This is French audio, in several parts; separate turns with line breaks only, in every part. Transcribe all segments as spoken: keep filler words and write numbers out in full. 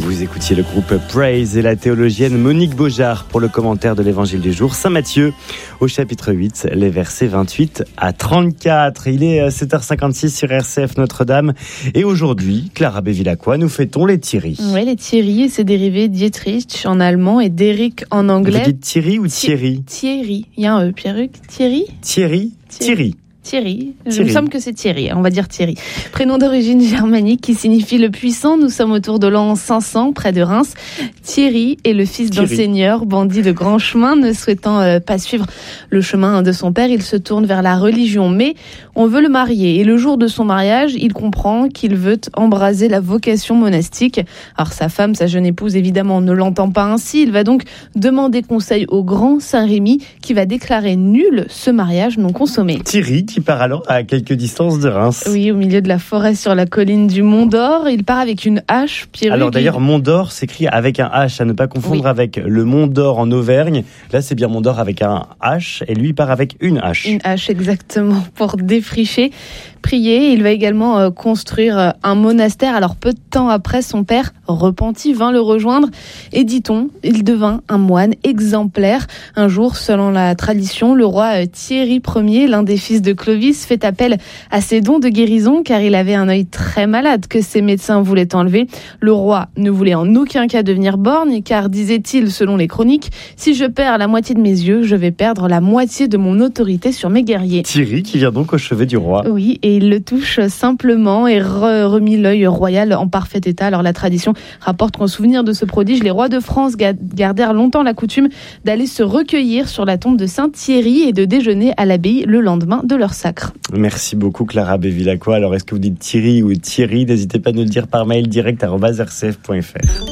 Vous écoutiez le groupe Praise et la théologienne Monique Beaujard pour le commentaire de l'évangile du jour, Saint Matthieu, au chapitre huit, les versets vingt-huit à trente-quatre. Il est sept heures cinquante-six sur R C F Notre-Dame. Et aujourd'hui, Clara Bevilacqua, nous fêtons les Thierry.
Oui, les Thierry, c'est dérivé Dietrich en allemand et d'Eric en anglais.
Vous dites Thierry ou Thierry ?
Thierry. Il y a un E, Pierruc. Thierry ?
Thierry ? Thierry.
Thierry,
Thierry.
Il me semble que c'est Thierry, on va dire Thierry. Prénom d'origine germanique qui signifie le puissant, nous sommes autour de l'an cinq cents, près de Reims. Thierry est le fils Thierry. d'un seigneur, bandit de grand chemin, ne souhaitant euh, pas suivre le chemin de son père, il se tourne vers la religion. Mais on veut le marier, et le jour de son mariage, il comprend qu'il veut embraser la vocation monastique. Alors sa femme, sa jeune épouse, évidemment, ne l'entend pas ainsi. Il va donc demander conseil au grand Saint-Rémy, qui va déclarer nul ce mariage non consommé.
Thierry, qui part alors à quelques distances de Reims.
Oui, au milieu de la forêt sur la colline du Mont d'Or. Il part avec une hache. Pierruc,
alors d'ailleurs, Mont d'Or s'écrit avec un H, à ne pas confondre oui. avec le Mont d'Or en Auvergne. Là, c'est bien Mont d'Or avec un H, et lui, il part avec une hache.
Une hache, exactement, pour défricher. Prier, il va également euh, construire euh, un monastère. Alors peu de temps après, son père, repenti, vint le rejoindre. Et dit-on, il devint un moine exemplaire. Un jour, selon la tradition, le roi euh, Thierry Ier, l'un des fils de Clovis, fait appel à ses dons de guérison car il avait un œil très malade que ses médecins voulaient enlever. Le roi ne voulait en aucun cas devenir borgne car, disait-il selon les chroniques, si je perds la moitié de mes yeux, je vais perdre la moitié de mon autorité sur mes guerriers.
Thierry qui vient donc au chevet du roi.
Oui, et il le touche simplement et re- remis l'œil royal en parfait état. Alors la tradition rapporte qu'en souvenir de ce prodige, les rois de France gardèrent longtemps la coutume d'aller se recueillir sur la tombe de Saint Thierry et de déjeuner à l'abbaye le lendemain de leur sacre.
Merci beaucoup Clara Bevilacqua. Alors est-ce que vous dites Thierry ou Thierry ? N'hésitez pas à nous le dire par mail direct arobase r c f point f r.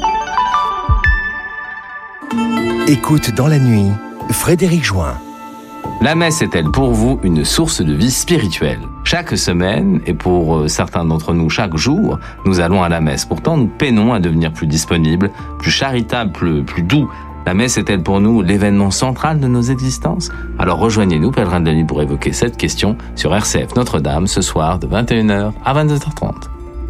Écoute dans la nuit, Frédéric Join.
La messe est-elle pour vous une source de vie spirituelle ? Chaque semaine, et pour certains d'entre nous chaque jour, nous allons à la messe. Pourtant, nous peinons à devenir plus disponibles, plus charitables, plus, plus doux. La messe est-elle pour nous l'événement central de nos existences ? Alors rejoignez-nous, pèlerins de la nuit, pour évoquer cette question sur R C F Notre-Dame ce soir de vingt et une heures à vingt-deux heures trente.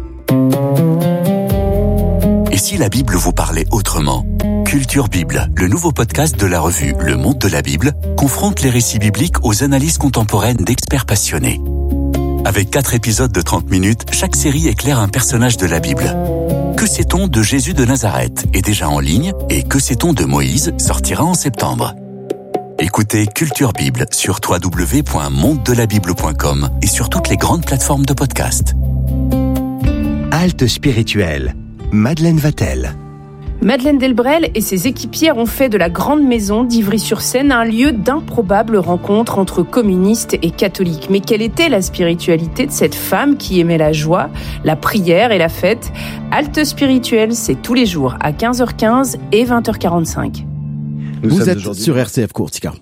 Et si la Bible vous parlait autrement ? Culture Bible, le nouveau podcast de la revue Le Monde de la Bible, confronte les récits bibliques aux analyses contemporaines d'experts passionnés. Avec quatre épisodes de trente minutes, chaque série éclaire un personnage de la Bible. Que sait-on de Jésus de Nazareth est déjà en ligne et Que sait-on de Moïse sortira en septembre. Écoutez Culture Bible sur w w w point monde de la bible point com et sur toutes les grandes plateformes de podcast. Halte spirituelle, Madeleine Vatel.
Madeleine Delbrel et ses équipières ont fait de la Grande Maison d'Ivry-sur-Seine un lieu d'improbables rencontres entre communistes et catholiques. Mais quelle était la spiritualité de cette femme qui aimait la joie, la prière et la fête ? Halte spirituelle, c'est tous les jours à quinze heures quinze et vingt heures quarante-cinq.
Nous Vous êtes sur R C F Courtica.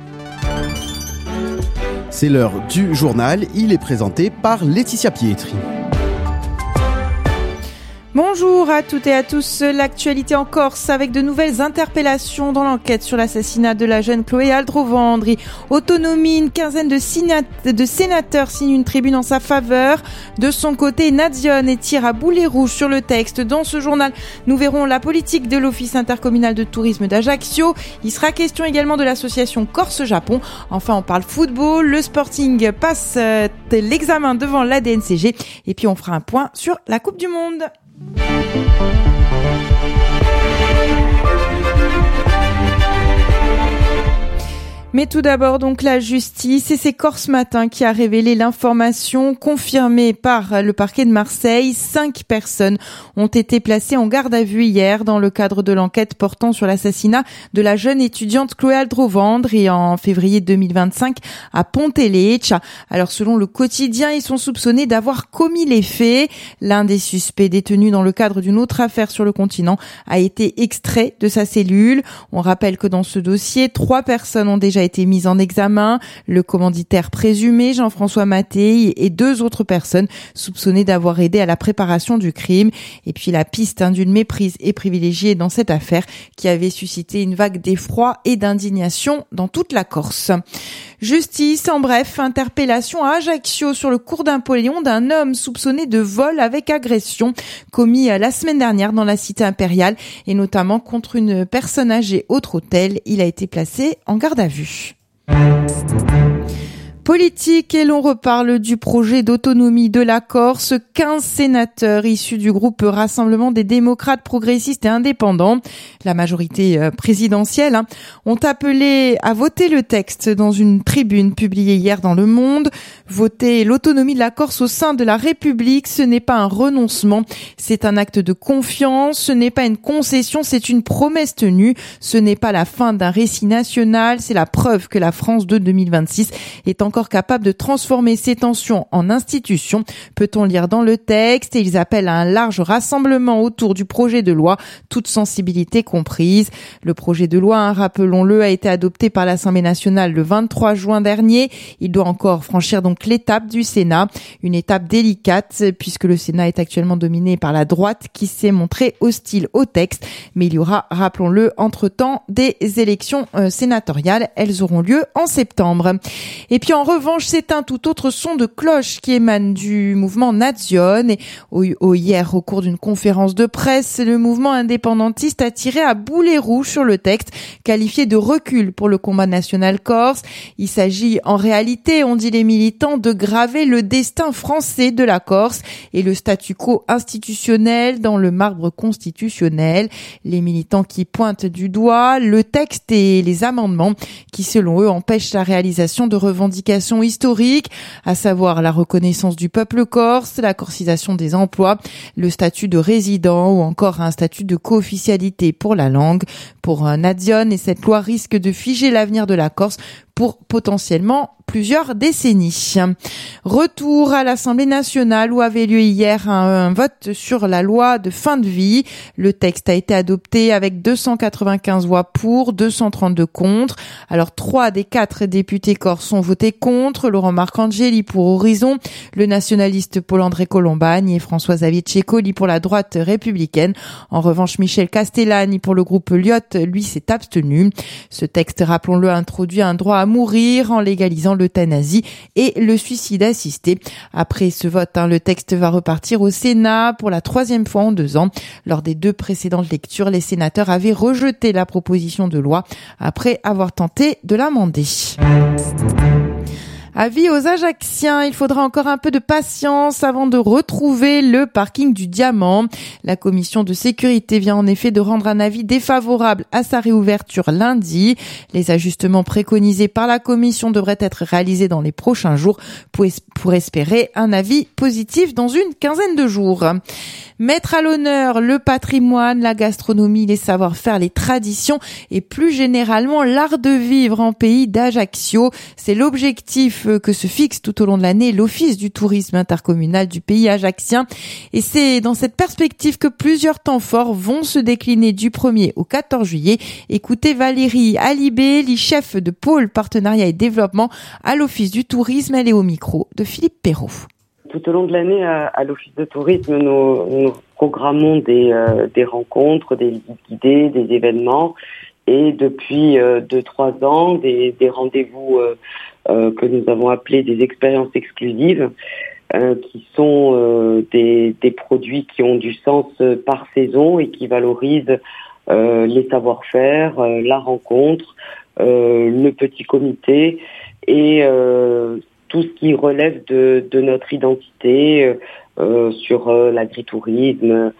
C'est l'heure du journal. Il est présenté par Laetitia Pietri.
Bonjour à toutes et à tous. L'actualité en Corse avec de nouvelles interpellations dans l'enquête sur l'assassinat de la jeune Chloé Aldrovandri. Autonomie, une quinzaine de, sénat- de sénateurs signent une tribune en sa faveur. De son côté, Nadione et tire à boulet rouge sur le texte. Dans ce journal, nous verrons la politique de l'Office intercommunal de tourisme d'Ajaccio. Il sera question également de l'association Corse-Japon. Enfin, on parle football. Le Sporting passe euh, l'examen devant l'A D N C G. Et puis, on fera un point sur la Coupe du Monde. Mais tout d'abord, donc, la justice, et c'est Corse Matin qui a révélé l'information confirmée par le parquet de Marseille. Cinq personnes ont été placées en garde à vue hier dans le cadre de l'enquête portant sur l'assassinat de la jeune étudiante Chloé Aldrovandri en février deux mille vingt-cinq à Pontelecce. Alors, selon le quotidien, ils sont soupçonnés d'avoir commis les faits. L'un des suspects détenus dans le cadre d'une autre affaire sur le continent a été extrait de sa cellule. On rappelle que dans ce dossier, trois personnes ont déjà été mises en examen. Le commanditaire présumé, Jean-François Mattei, et deux autres personnes soupçonnées d'avoir aidé à la préparation du crime. Et puis la piste hein, d'une méprise est privilégiée dans cette affaire qui avait suscité une vague d'effroi et d'indignation dans toute la Corse. Justice, en bref, interpellation à Ajaccio sur le cours d'Apollon d'un homme soupçonné de vol avec agression commis la semaine dernière dans la cité impériale et notamment contre une personne âgée autre hôtel. Il a été placé en garde à vue. Politique, et l'on reparle du projet d'autonomie de la Corse. quinze sénateurs issus du groupe Rassemblement des démocrates progressistes et indépendants, la majorité présidentielle, hein, ont appelé à voter le texte dans une tribune publiée hier dans Le Monde. Voter l'autonomie de la Corse au sein de la République, ce n'est pas un renoncement, c'est un acte de confiance, ce n'est pas une concession, c'est une promesse tenue. Ce n'est pas la fin d'un récit national, c'est la preuve que la France de deux mille vingt-six est encore capable de transformer ces tensions en institutions, peut-on lire dans le texte, et ils appellent à un large rassemblement autour du projet de loi, toute sensibilité comprise. Le projet de loi, hein, rappelons-le, a été adopté par l'Assemblée nationale le vingt-trois juin dernier. Il doit encore franchir donc l'étape du Sénat, une étape délicate puisque le Sénat est actuellement dominé par la droite qui s'est montrée hostile au texte, mais il y aura, rappelons-le, entre-temps des élections euh, sénatoriales. Elles auront lieu en septembre. Et puis en revanche, c'est un tout autre son de cloche qui émane du mouvement Nation. Et au, au, hier, au cours d'une conférence de presse, le mouvement indépendantiste a tiré à boulet rouge sur le texte, qualifié de recul pour le combat national corse. Il s'agit en réalité, ont dit les militants, de graver le destin français de la Corse et le statu quo institutionnel dans le marbre constitutionnel. Les militants qui pointent du doigt le texte et les amendements qui, selon eux, empêchent la réalisation de revendications historiques, à savoir la reconnaissance du peuple corse, la corcisation des emplois, le statut de résident ou encore un statut de co-officialité pour la langue. Pour Nation, et cette loi risque de figer l'avenir de la Corse pour potentiellement plusieurs décennies. Retour à l'Assemblée nationale où avait lieu hier un, un vote sur la loi de fin de vie. Le texte a été adopté avec deux cent quatre-vingt-quinze voix pour, deux cent trente-deux contre. Alors trois des quatre députés corses ont voté contre, Laurent Marcangeli pour Horizon, le nationaliste Paul-André Colombagne et François-Xavier Tchécoli pour la droite républicaine. En revanche, Michel Castellani pour le groupe Lyotte, lui, s'est abstenu. Ce texte, rappelons-le, introduit un droit à mourir en légalisant l'euthanasie et le suicide assisté. Après ce vote, hein, le texte va repartir au Sénat pour la troisième fois en deux ans. Lors des deux précédentes lectures, les sénateurs avaient rejeté la proposition de loi après avoir tenté de l'amender. Avis aux Ajacciens, il faudra encore un peu de patience avant de retrouver le parking du Diamant. La commission de sécurité vient en effet de rendre un avis défavorable à sa réouverture lundi. Les ajustements préconisés par la commission devraient être réalisés dans les prochains jours pour espérer un avis positif dans une quinzaine de jours. Mettre à l'honneur le patrimoine, la gastronomie, les savoir-faire, les traditions et plus généralement l'art de vivre en pays d'Ajaccio. C'est l'objectif que se fixe tout au long de l'année l'Office du tourisme intercommunal du pays ajaccien. Et c'est dans cette perspective que plusieurs temps forts vont se décliner du premier au quatorze juillet. Écoutez Valérie Alibé, chef de pôle partenariat et développement à l'Office du tourisme. Elle est au micro de Philippe Perrault.
Tout au long de l'année, à, à l'Office de tourisme, nous, nous programmons des, euh, des rencontres, des visites guidées, des événements, et depuis euh, deux, trois ans, des, des rendez-vous euh, euh, que nous avons appelés des expériences exclusives, euh, qui sont euh, des, des produits qui ont du sens par saison et qui valorisent euh, les savoir-faire, euh, la rencontre, euh, le petit comité et euh, tout ce qui relève de, de notre identité euh, sur euh, l'agritourisme,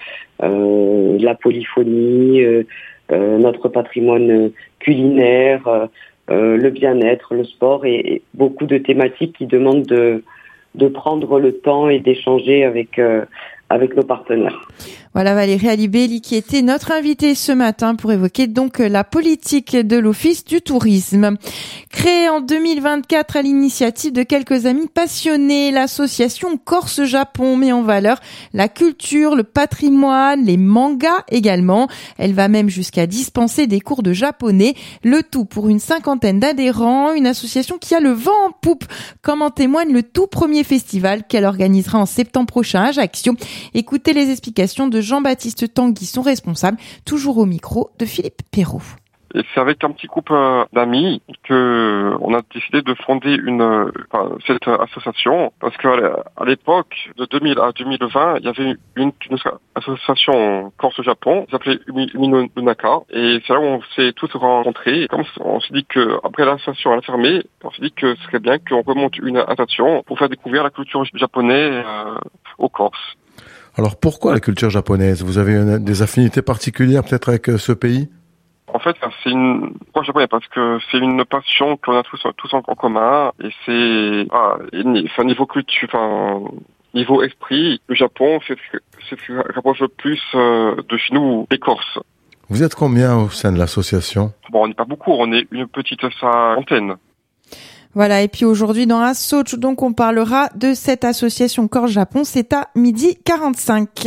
euh, la polyphonie, euh, euh, notre patrimoine culinaire, euh, le bien-être, le sport et, et beaucoup de thématiques qui demandent de, de prendre le temps et d'échanger avec, euh, avec nos partenaires.
Voilà Valérie Alibelli qui était notre invitée ce matin pour évoquer donc la politique de l'Office du tourisme. Créée en deux mille vingt-quatre à l'initiative de quelques amis passionnés, l'association Corse-Japon met en valeur la culture, le patrimoine, les mangas également. Elle va même jusqu'à dispenser des cours de japonais, le tout pour une cinquantaine d'adhérents, une association qui a le vent en poupe, comme en témoigne le tout premier festival qu'elle organisera en septembre prochain à Ajaccio. Écoutez les explications de Jean-Baptiste Tanguy, son responsable, toujours au micro de Philippe Perrault.
Et c'est avec un petit groupe euh, d'amis que on a décidé de fonder une euh, enfin, cette association parce qu'à à l'époque de deux mille à deux mille vingt, il y avait une, une association Corse-Japon qui s'appelait Umi Nunaka et c'est là où on s'est tous rencontrés. Et comme on s'est dit que après l'association a fermé, on s'est dit que ce serait bien qu'on remonte une association pour faire découvrir la culture japonaise euh, aux Corses.
Alors pourquoi la culture japonaise ? Vous avez une, des affinités particulières peut-être avec euh, ce pays ?
En fait, c'est une pourquoi japonais parce que c'est une passion qu'on a tous tous en commun et c'est ah, enfin niveau culture, enfin niveau esprit, le Japon c'est c'est ce qui rapproche le plus euh, de chez nous, les Corses.
Vous êtes combien au sein de l'association ?
Bon, on n'est pas beaucoup, on est une petite centaine.
Voilà, et puis aujourd'hui dans Assoch, donc on parlera de cette association Corse-Japon, c'est à midi quarante-cinq.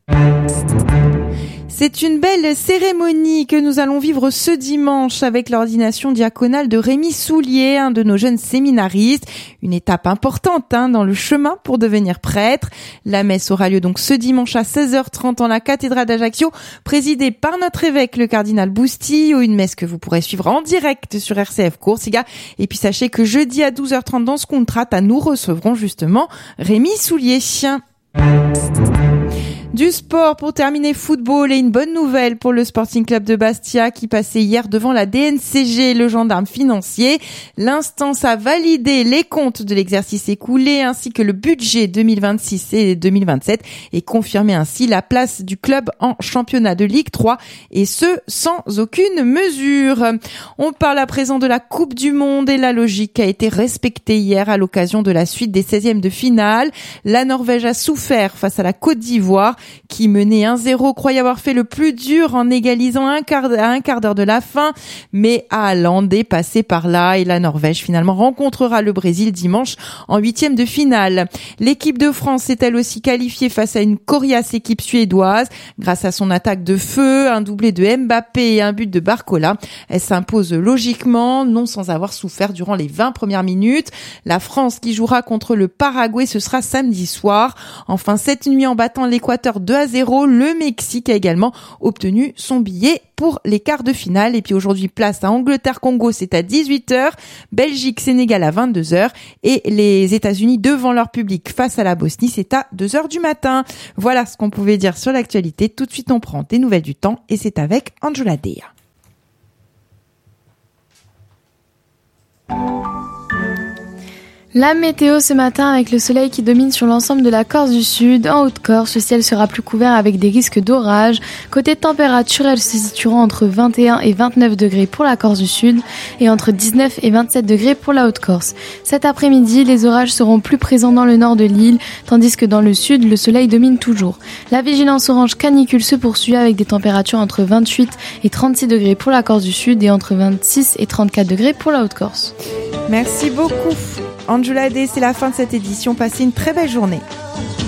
C'est une belle cérémonie que nous allons vivre ce dimanche avec l'ordination diaconale de Rémi Soulier, un de nos jeunes séminaristes. Une étape importante hein, dans le chemin pour devenir prêtre. La messe aura lieu donc ce dimanche à seize heures trente en la cathédrale d'Ajaccio, présidée par notre évêque, le cardinal Boustillo. Une messe que vous pourrez suivre en direct sur R C F Coursiga. Et puis sachez que jeudi à douze heures trente dans ce contrat, nous recevrons justement Rémi Soulier. Du sport pour terminer, football et une bonne nouvelle pour le Sporting Club de Bastia qui passait hier devant la D N C G, le gendarme financier. L'instance a validé les comptes de l'exercice écoulé ainsi que le budget deux mille vingt-six et deux mille vingt-sept et confirmé ainsi la place du club en championnat de Ligue trois et ce sans aucune mesure. On parle à présent de la Coupe du Monde et la logique a été respectée hier à l'occasion de la suite des seizièmes de finale. La Norvège a souffert face à la Côte d'Ivoire qui menait un zéro, croyait avoir fait le plus dur en égalisant un quart, à un quart d'heure de la fin, mais Haaland est passé par là et la Norvège finalement rencontrera le Brésil dimanche en huitième de finale. L'équipe de France est elle aussi qualifiée face à une coriace équipe suédoise grâce à son attaque de feu, un doublé de Mbappé et un but de Barcola. Elle s'impose logiquement, non sans avoir souffert durant les vingt premières minutes. La France qui jouera contre le Paraguay, ce sera samedi soir. Enfin, cette nuit en battant l'Équateur deux à zéro, le Mexique a également obtenu son billet pour les quarts de finale. Et puis aujourd'hui, place à Angleterre-Congo, c'est à dix-huit heures, Belgique-Sénégal à vingt-deux heures et les États-Unis devant leur public face à la Bosnie, c'est à deux heures du matin. Voilà ce qu'on pouvait dire sur l'actualité. Tout de suite, on prend des nouvelles du temps et c'est avec Angela Dea.
La météo ce matin avec le soleil qui domine sur l'ensemble de la Corse du Sud. En Haute-Corse, le ciel sera plus couvert avec des risques d'orage. Côté température, elles se situeront entre vingt et un et vingt-neuf degrés pour la Corse du Sud et entre dix-neuf et vingt-sept degrés pour la Haute-Corse. Cet après-midi, les orages seront plus présents dans le nord de l'île, tandis que dans le sud, le soleil domine toujours. La vigilance orange canicule se poursuit avec des températures entre vingt-huit et trente-six degrés pour la Corse du Sud et entre vingt-six et trente-quatre degrés pour la Haute-Corse.
Merci beaucoup. Angela D, c'est la fin de cette édition. Passez une très belle journée.